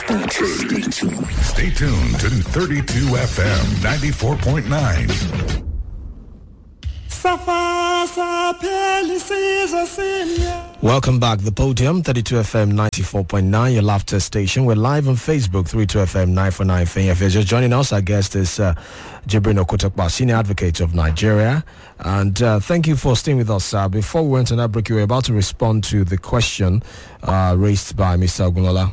Stay tuned to 32 FM 94.9. Welcome back. The Podium, 32 FM 94.9, your laughter station. We're live on Facebook, 32 FM 949. If you're just joining us, our guest is Jibrin Okotokpa, Senior Advocate of Nigeria. And thank you for staying with us. Before we went on that break, you were about to respond to the question raised by Mr. Ogunlola.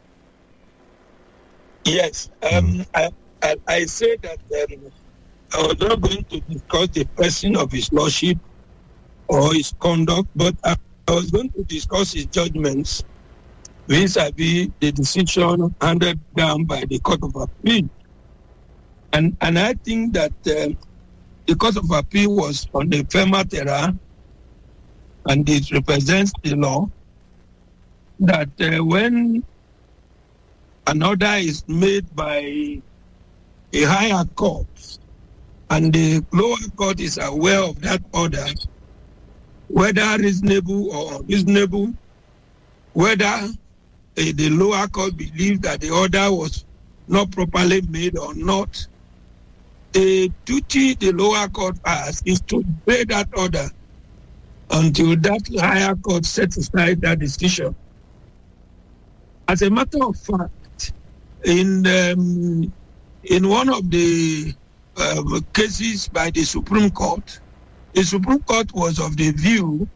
Yes. I said that I was not going to discuss the person of his lordship or his conduct, but I was going to discuss his judgments vis-a-vis the decision handed down by the Court of Appeal. And I think that the Court of Appeal was on the firmer terrain, and it represents the law that when an order is made by a higher court and the lower court is aware of that order, whether reasonable or unreasonable, whether the lower court believes that the order was not properly made or not, the duty the lower court has is to obey that order until that higher court sets aside that decision. As a matter of fact, in one of the cases by the Supreme Court was of the view,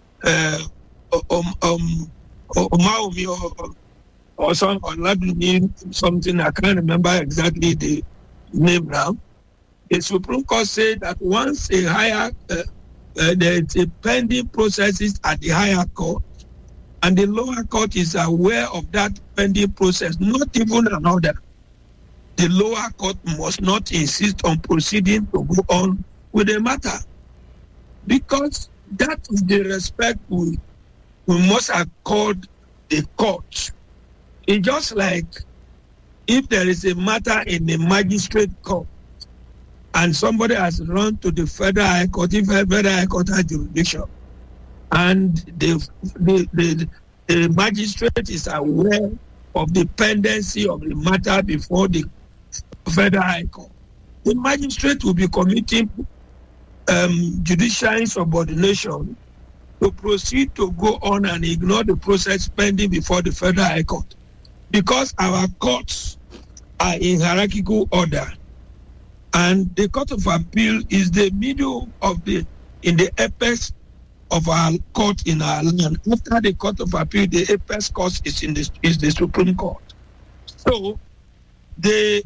Omaumi or something, I can't remember exactly the name now. The Supreme Court said that once a higher, there's a pending processes at the higher court, and the lower court is aware of that pending process, not even an order, the lower court must not insist on proceeding to go on with the matter, because that is the respect we must accord the court. It's just like if there is a matter in the magistrate court and somebody has run to the federal high court, if the federal high court has jurisdiction, and the magistrate is aware of the pendency of the matter before the federal high court, the magistrate will be committing judicial insubordination to proceed to go on and ignore the process pending before the federal high court, because our courts are in hierarchical order, and the Court of Appeal is the middle of in the apex of our court in our land. After the Court of Appeal, the apex court is the Supreme Court. So the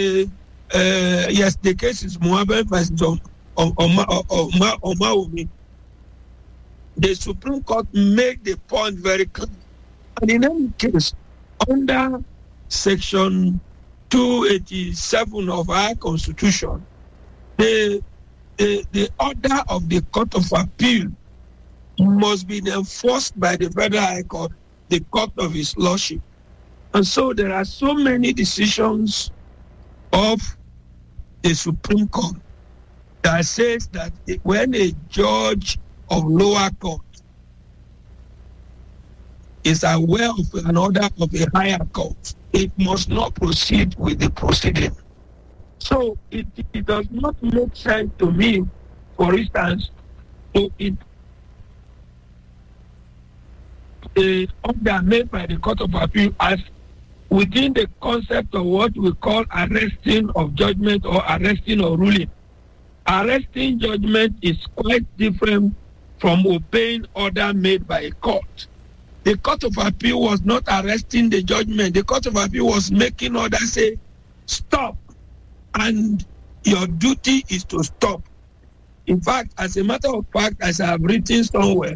case is Muhammad versus Omaumi. The Supreme Court made the point very clear. And in any case, under Section 287 of our Constitution, the order of the Court of Appeal must be enforced by the Federal High Court, the Court of His Lordship. And so there are so many decisions of the Supreme Court that says that when a judge of lower court is aware of an order of a higher court, it must not proceed with the proceeding. So it does not make sense to me, for instance, the order made by the Court of Appeal as within the concept of what we call arresting of judgment or arresting or ruling. Arresting judgment is quite different from obeying order made by a court. The Court of Appeal was not arresting the judgment. The Court of Appeal was making order say, stop, and your duty is to stop. In fact, as a matter of fact, as I have written somewhere,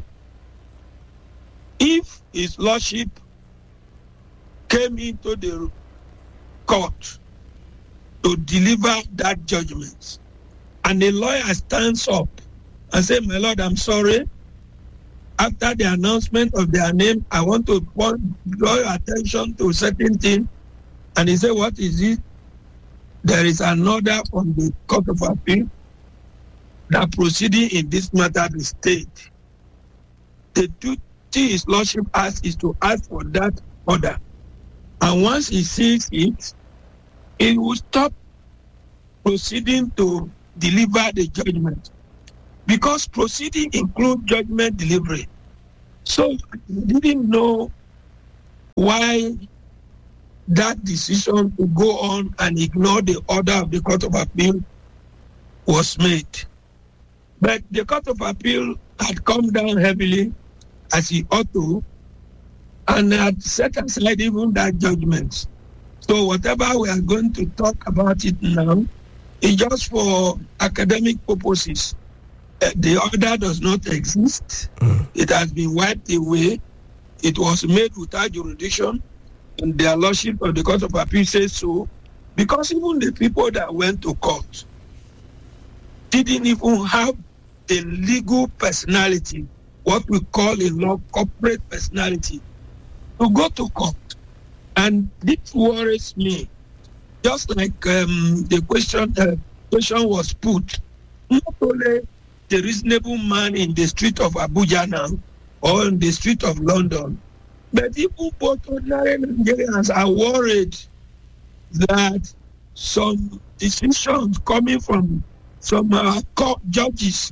if His Lordship came into the court to deliver that judgment, and the lawyer stands up and says, my Lord, I'm sorry, after the announcement of their name, I want to draw your attention to a certain thing, and he said, what is it? There is an order from the Court of Appeal that proceeding in this matter be stayed. The duty His Lordship has is to ask for that order. And once he sees it, he will stop proceeding to deliver the judgment. Because proceeding includes judgment delivery. So he didn't know why that decision to go on and ignore the order of the Court of Appeal was made. But the Court of Appeal had come down heavily, as he ought to, and had set aside even that judgment. So whatever we are going to talk about it now is just for academic purposes. The order does not exist. It has been wiped away. It was made without jurisdiction, and their lordship of the Court of Appeal says so, because even the people that went to court didn't even have the legal personality, what we call in law corporate personality, to go to court. And this worries me. Just like the question was put, not only the reasonable man in the street of Abuja now or in the street of London, but even both ordinary Nigerians are worried that some decisions coming from some court judges,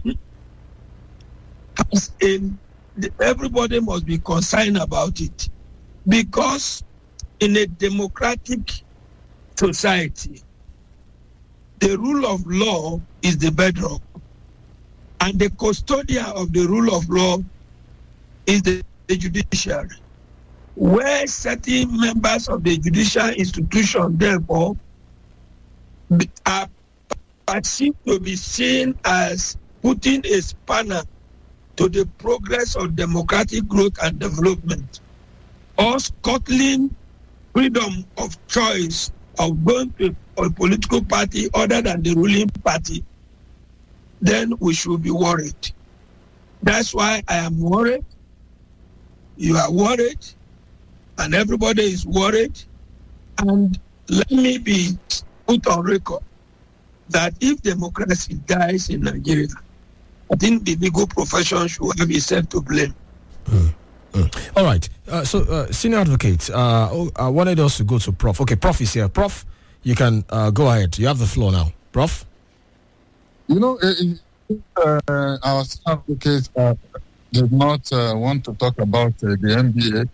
everybody must be concerned about it. Because in a democratic society, the rule of law is the bedrock. And the custodian of the rule of law is the judiciary. Where certain members of the judicial institution, therefore, are perceived to be seen as putting a spanner to the progress of democratic growth and development, or scuttling freedom of choice of going to a political party other than the ruling party, then we should be worried. That's why I am worried. You are worried, and everybody is worried. And let me be put on record that if democracy dies in Nigeria, I think the legal profession should have itself to blame. All right. So, senior advocate, I wanted us to go to Prof. Okay, Prof is here. Prof, you can go ahead. You have the floor now. Prof? You know, our advocate did not want to talk about the NBA,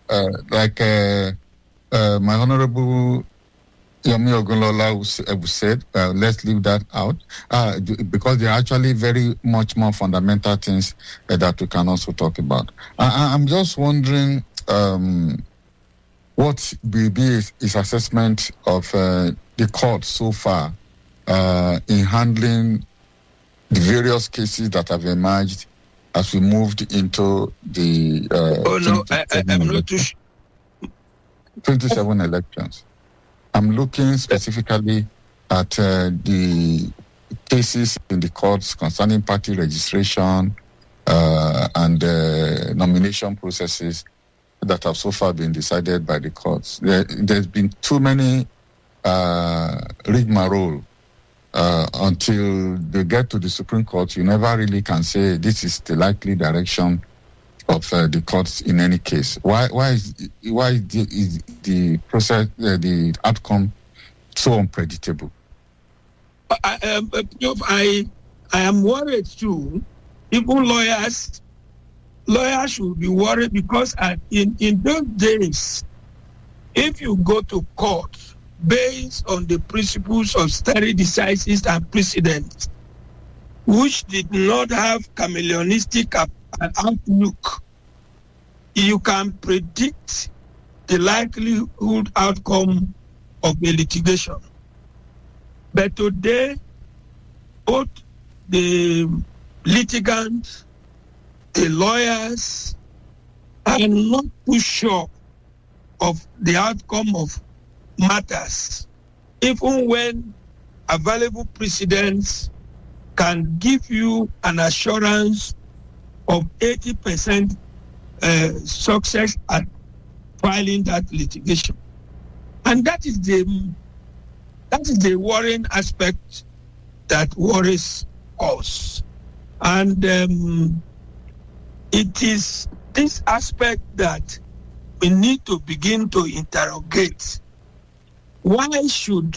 like my Honorable Yomi Ogunlola said, let's leave that out, because there are actually very much more fundamental things that we can also talk about. I'm just wondering what will be his assessment of the court so far in handling the various cases that have emerged as we moved into the 27 elections. I'm looking specifically at the cases in the courts concerning party registration and nomination processes that have so far been decided by the courts. There's been too many rigmarole until they get to the Supreme Court. You never really can say this is the likely direction of the courts in any case. Why is the process, the outcome, so unpredictable? I am worried too. Even lawyers should be worried, because in those days, if you go to court based on the principles of stare decisis and precedent, which did not have chameleonistic outlook, you can predict the likelihood outcome of the litigation. But today, both the litigants, the lawyers, are not too sure of the outcome of matters, even when available precedents can give you an assurance of 80% success at filing that litigation. And that is the worrying aspect that worries us. And it is this aspect that we need to begin to interrogate why should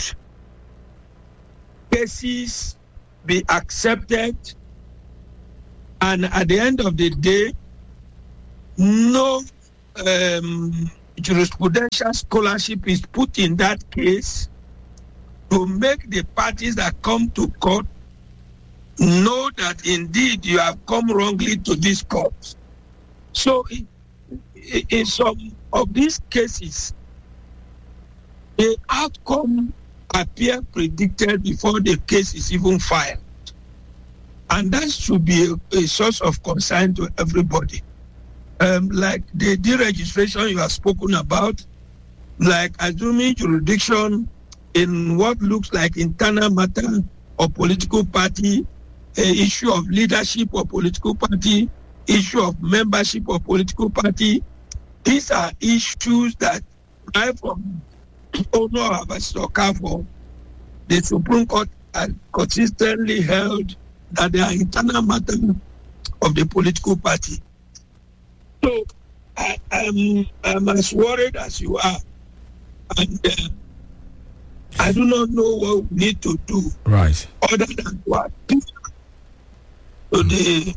cases be accepted and at the end of the day, no jurisprudential scholarship is put in that case to make the parties that come to court know that indeed you have come wrongly to this court. So in some of these cases, the outcome appear predicted before the case is even filed. And that should be a source of concern to everybody. Like the deregistration you have spoken about, like assuming jurisdiction in what looks like internal matter of political party, issue of leadership of political party, issue of membership of political party. These are issues that right from Ono versus Okafor, the Supreme Court has consistently held that they are internal matter of the political party. So I'm as worried as you are, and I do not know what we need to do, right, other than what. So the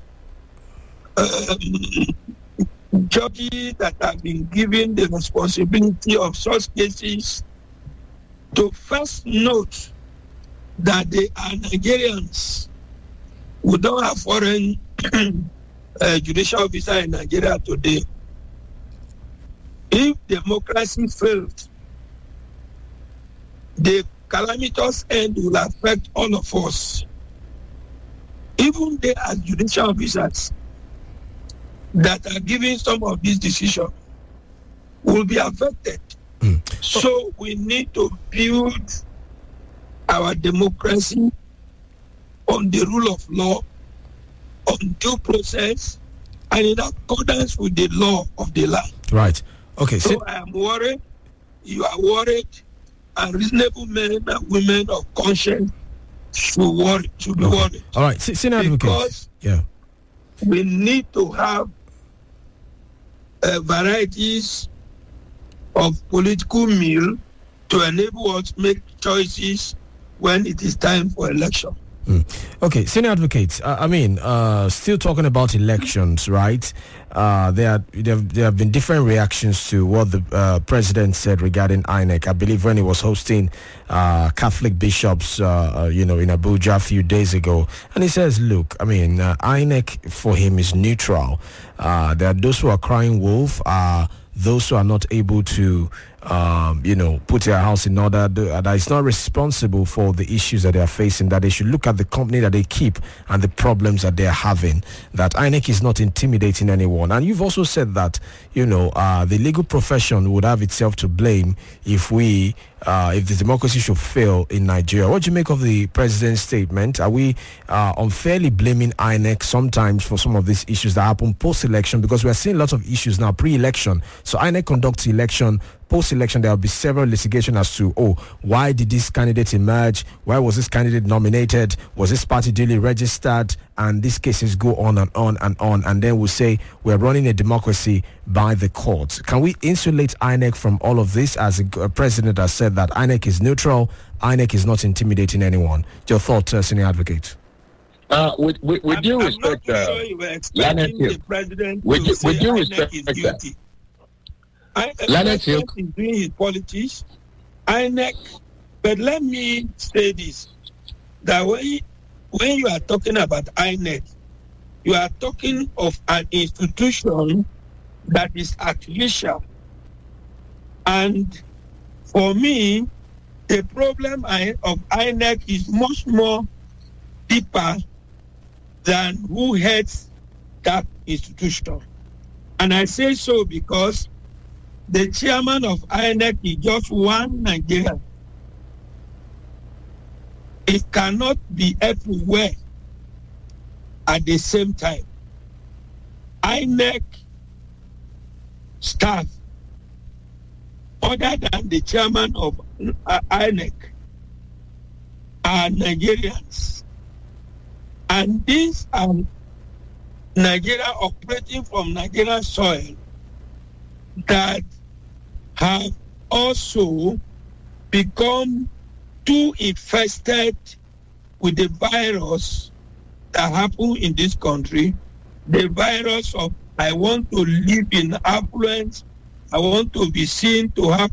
judges that have been given the responsibility of such cases to first note that they are Nigerians who don't have foreign judicial officer in Nigeria today. If democracy fails, the calamitous end will affect all of us. Even they as judicial officers that are giving some of these decisions will be affected. So we need to build our democracy on the rule of law, on due process, and in accordance with the law of the land. Right. Okay. So I am worried, you are worried, and reasonable men and women of conscience should be worried. All right. Senior advocate. Because we need to have varieties of political meal to enable us to make choices when it is time for election. Okay, senior advocates. Still talking about elections, right? There have been different reactions to what the president said regarding INEC. I believe when he was hosting Catholic bishops, in Abuja a few days ago, and he says, "Look, INEC for him is neutral. There are those who are crying wolf. Those who are not able to." Put their house in order, that is not responsible for the issues that they are facing, that they should look at the company that they keep and the problems that they are having, that INEC is not intimidating anyone. And you've also said that, the legal profession would have itself to blame if the democracy should fail in Nigeria. What do you make of the president's statement? Are we unfairly blaming INEC sometimes for some of these issues that happen post-election? Because we are seeing lots of issues now pre-election. So INEC conducts election. Post-election, there will be several litigation as to, why did this candidate emerge? Why was this candidate nominated? Was this party duly registered? And these cases go on and on and on. And then we'll say we're running a democracy by the courts. Can we insulate INEC from all of this? As a president has said that INEC is neutral, INEC is not intimidating anyone. Your thought, senior advocate? With due respect, the president with due respect, INEC is doing his politics. INEC, but let me say this: that when you are talking about INEC, you are talking of an institution that is artificial. And for me, the problem of INEC is much more deeper than who heads that institution. And I say so because the chairman of INEC is just one Nigerian. It cannot be everywhere at the same time. INEC staff, other than the chairman of INEC, are Nigerians. And these are Nigeria operating from Nigerian soil that have also become too infested with the virus that happened in this country, the virus of I want to live in affluence, I want to be seen to have